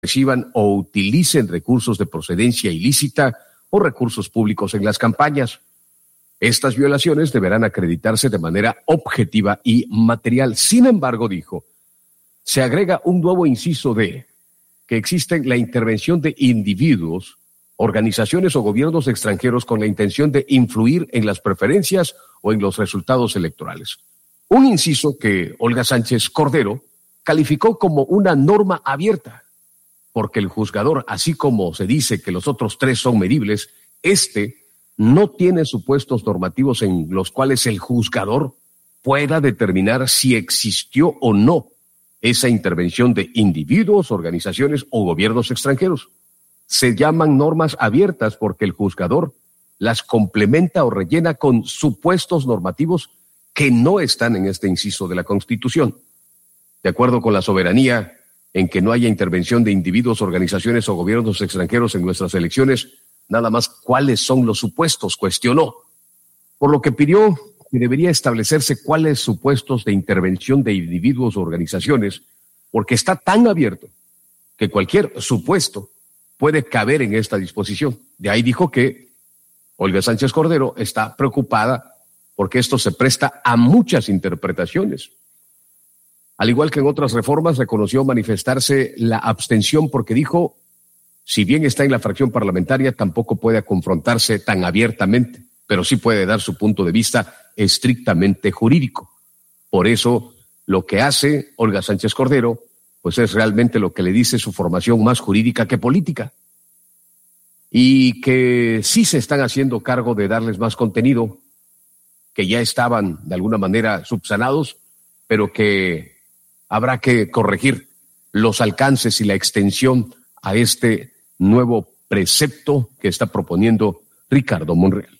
reciban o utilicen recursos de procedencia ilícita o recursos públicos en las campañas. Estas violaciones deberán acreditarse de manera objetiva y material. Sin embargo, dijo, se agrega un nuevo inciso D, que existe la intervención de individuos, organizaciones o gobiernos extranjeros con la intención de influir en las preferencias o en los resultados electorales. Un inciso que Olga Sánchez Cordero calificó como una norma abierta, porque el juzgador, así como se dice que los otros tres son medibles, no tiene supuestos normativos en los cuales el juzgador pueda determinar si existió o no esa intervención de individuos, organizaciones o gobiernos extranjeros. Se llaman normas abiertas porque el juzgador las complementa o rellena con supuestos normativos que no están en este inciso de la Constitución. De acuerdo con la soberanía en que no haya intervención de individuos, organizaciones o gobiernos extranjeros en nuestras elecciones, nada más cuáles son los supuestos, cuestionó. Por lo que pidió que debería establecerse cuáles supuestos de intervención de individuos o organizaciones, porque está tan abierto que cualquier supuesto puede caber en esta disposición. De ahí dijo que Olga Sánchez Cordero está preocupada porque esto se presta a muchas interpretaciones. Al igual que en otras reformas, reconoció manifestarse la abstención porque dijo, si bien está en la fracción parlamentaria, tampoco puede confrontarse tan abiertamente, pero sí puede dar su punto de vista estrictamente jurídico. Por eso, lo que hace Olga Sánchez Cordero, pues es realmente lo que le dice su formación más jurídica que política. Y que sí se están haciendo cargo de darles más contenido, que ya estaban de alguna manera subsanados, pero que habrá que corregir los alcances y la extensión a este nuevo precepto que está proponiendo Ricardo Monreal.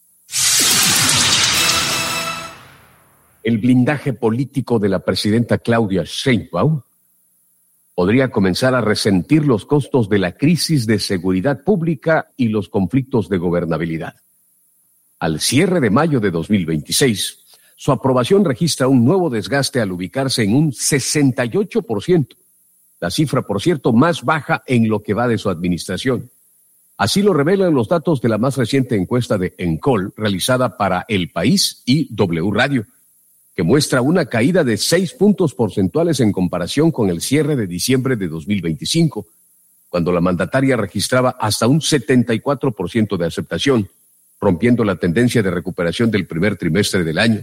El blindaje político de la presidenta Claudia Sheinbaum podría comenzar a resentir los costos de la crisis de seguridad pública y los conflictos de gobernabilidad. Al cierre de mayo de 2026, su aprobación registra un nuevo desgaste al ubicarse en un 68%, la cifra, por cierto, más baja en lo que va de su administración. Así lo revelan los datos de la más reciente encuesta de ENCOL, realizada para El País y W Radio, que muestra una caída de 6 puntos porcentuales en comparación con el cierre de diciembre de 2025, cuando la mandataria registraba hasta un 74% de aceptación, rompiendo la tendencia de recuperación del primer trimestre del año.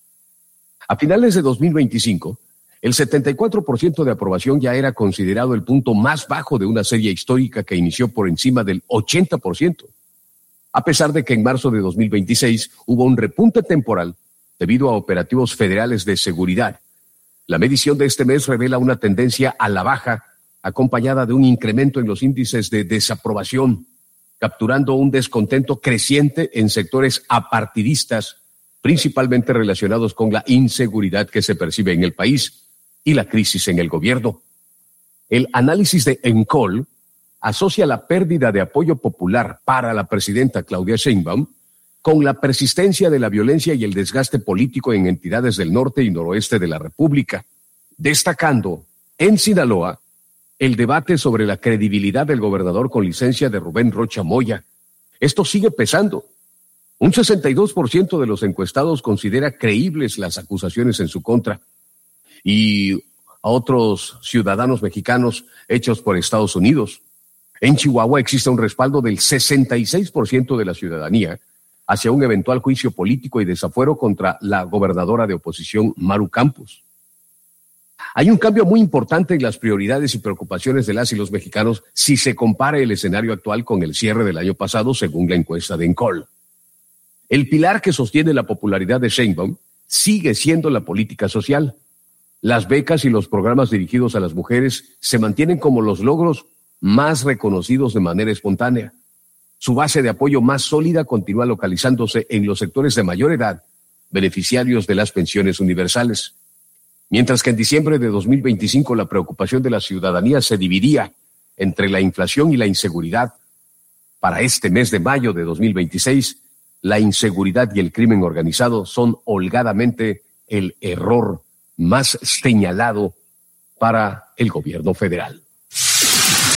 A finales de 2025, el 74% de aprobación ya era considerado el punto más bajo de una serie histórica que inició por encima del 80%, a pesar de que en marzo de 2026 hubo un repunte temporal debido a operativos federales de seguridad. La medición de este mes revela una tendencia a la baja, acompañada de un incremento en los índices de desaprobación, capturando un descontento creciente en sectores apartidistas, principalmente relacionados con la inseguridad que se percibe en el país y la crisis en el gobierno. El análisis de ENCOL asocia la pérdida de apoyo popular para la presidenta Claudia Sheinbaum con la persistencia de la violencia y el desgaste político en entidades del norte y noroeste de la República, destacando en Sinaloa el debate sobre la credibilidad del gobernador con licencia de Rubén Rocha Moya. Esto sigue pesando. Un 62% de los encuestados considera creíbles las acusaciones en su contra, y a otros ciudadanos mexicanos hechos por Estados Unidos. En Chihuahua existe un respaldo del 66% de la ciudadanía hacia un eventual juicio político y desafuero contra la gobernadora de oposición, Maru Campos. Hay un cambio muy importante en las prioridades y preocupaciones de las y los mexicanos si se compara el escenario actual con el cierre del año pasado, según la encuesta de ENCOL. El pilar que sostiene la popularidad de Sheinbaum sigue siendo la política social. Las becas y los programas dirigidos a las mujeres se mantienen como los logros más reconocidos de manera espontánea. Su base de apoyo más sólida continúa localizándose en los sectores de mayor edad, beneficiarios de las pensiones universales. Mientras que en diciembre de 2025 la preocupación de la ciudadanía se dividía entre la inflación y la inseguridad, para este mes de mayo de 2026, la inseguridad y el crimen organizado son holgadamente el error más señalado para el gobierno federal.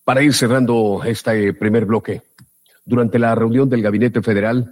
Para ir cerrando este primer bloque, durante la reunión del Gabinete Federal,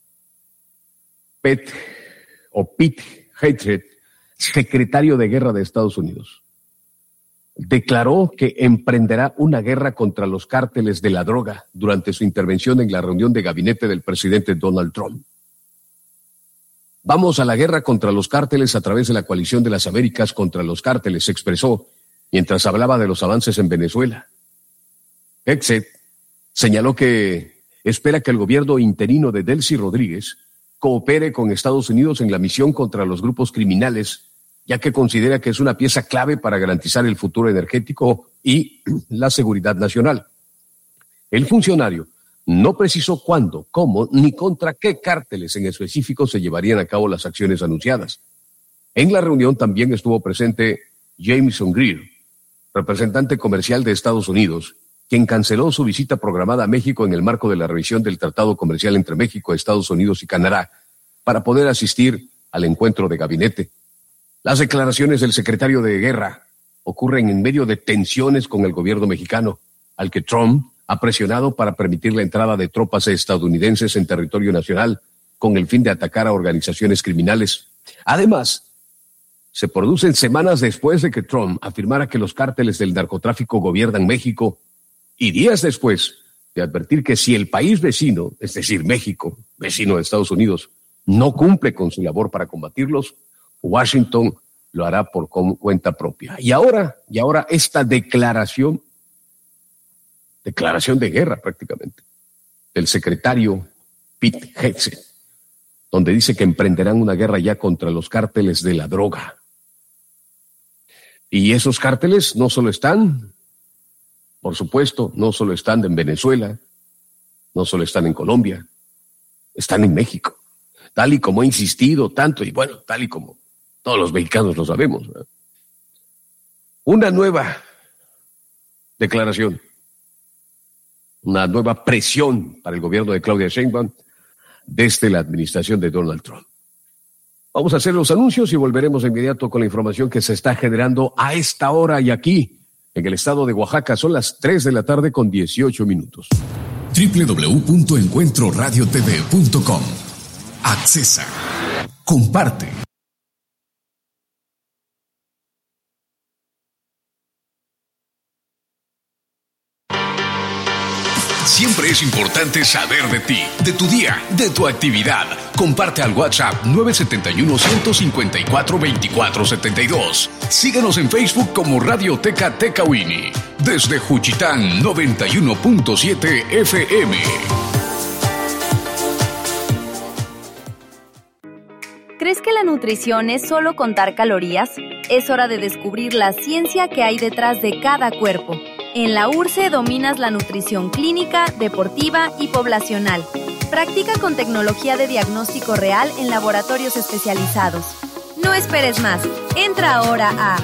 Pete Hegseth, secretario de Guerra de Estados Unidos, declaró que emprenderá una guerra contra los cárteles de la droga durante su intervención en la reunión de gabinete del presidente Donald Trump. Vamos a la guerra contra los cárteles a través de la coalición de las Américas contra los cárteles, expresó mientras hablaba de los avances en Venezuela. Hegseth señaló que espera que el gobierno interino de Delcy Rodríguez coopere con Estados Unidos en la misión contra los grupos criminales, ya que considera que es una pieza clave para garantizar el futuro energético y la seguridad nacional. El funcionario no precisó cuándo, cómo, ni contra qué cárteles en específico se llevarían a cabo las acciones anunciadas. En la reunión también estuvo presente Jameson Greer, representante comercial de Estados Unidos, quien canceló su visita programada a México en el marco de la revisión del Tratado Comercial entre México, Estados Unidos y Canadá, para poder asistir al encuentro de gabinete. Las declaraciones del secretario de Guerra ocurren en medio de tensiones con el gobierno mexicano, al que Trump ha presionado para permitir la entrada de tropas estadounidenses en territorio nacional con el fin de atacar a organizaciones criminales. Además, se producen semanas después de que Trump afirmara que los cárteles del narcotráfico gobiernan México y días después de advertir que si el país vecino, es decir, México, vecino de Estados Unidos, no cumple con su labor para combatirlos, Washington lo hará por cuenta propia. Y ahora esta declaración de guerra prácticamente, del secretario Pete Hegseth, donde dice que emprenderán una guerra ya contra los cárteles de la droga. Y esos cárteles no solo están, por supuesto, no solo están en Venezuela, no solo están en Colombia, están en México, tal y como he insistido tanto, y bueno, tal y como todos los mexicanos lo sabemos, ¿verdad? Una nueva declaración, una nueva presión para el gobierno de Claudia Sheinbaum desde la administración de Donald Trump. Vamos a hacer los anuncios y volveremos de inmediato con la información que se está generando a esta hora y aquí, en el estado de Oaxaca. Son las 3:18 p.m. www.encuentroradiotv.com. Accesa. Comparte. Siempre es importante saber de ti, de tu día, de tu actividad. Comparte al WhatsApp 971-154-2472. Síguenos en Facebook como Radioteca Tecawini. Desde Juchitán 91.7 FM. ¿Crees que la nutrición es solo contar calorías? Es hora de descubrir la ciencia que hay detrás de cada cuerpo. En la URCE dominas la nutrición clínica, deportiva y poblacional. Practica con tecnología de diagnóstico real en laboratorios especializados. No esperes más. Entra ahora a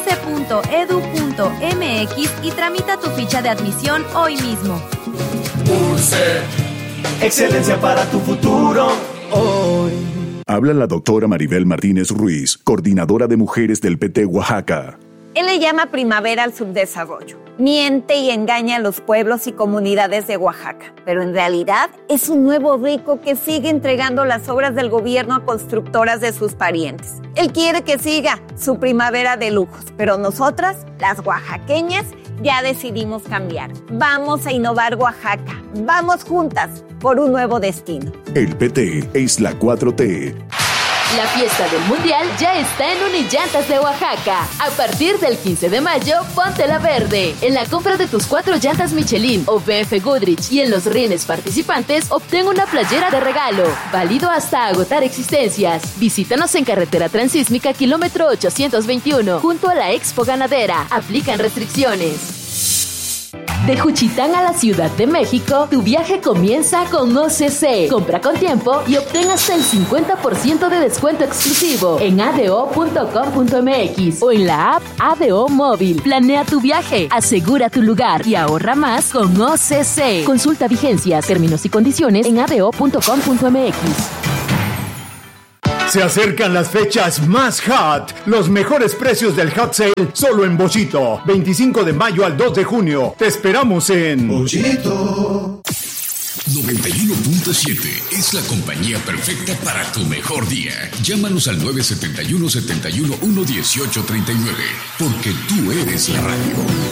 urce.edu.mx y tramita tu ficha de admisión hoy mismo. URCE, excelencia para tu futuro hoy. Habla la doctora Maribel Martínez Ruiz, coordinadora de mujeres del PT Oaxaca. Él le llama primavera al subdesarrollo. Miente y engaña a los pueblos y comunidades de Oaxaca, pero en realidad es un nuevo rico que sigue entregando las obras del gobierno a constructoras de sus parientes. Él quiere que siga su primavera de lujos, pero nosotras, las oaxaqueñas, ya decidimos cambiar. Vamos a innovar Oaxaca. Vamos juntas por un nuevo destino. El PT es la 4T. La fiesta del Mundial ya está en Unillantas de Oaxaca. A partir del 15 de mayo, póntela verde. En la compra de tus 4 llantas Michelin o BF Goodrich y en los rines participantes, obtén una playera de regalo. Válido hasta agotar existencias. Visítanos en Carretera Transísmica, kilómetro 821, junto a la Expo Ganadera. Aplican restricciones. De Juchitán a la Ciudad de México, tu viaje comienza con OCC. Compra con tiempo y obtén hasta el 50% de descuento exclusivo en ado.com.mx o en la app ADO Móvil. Planea tu viaje, asegura tu lugar y ahorra más con OCC. Consulta vigencias, términos y condiciones en ado.com.mx. Se acercan las fechas más hot. Los mejores precios del hot sale solo en Bollito. 25 de mayo al 2 de junio. Te esperamos en Bollito. 91.7 es la compañía perfecta para tu mejor día. Llámanos al 971-71-11839, porque tú eres la radio.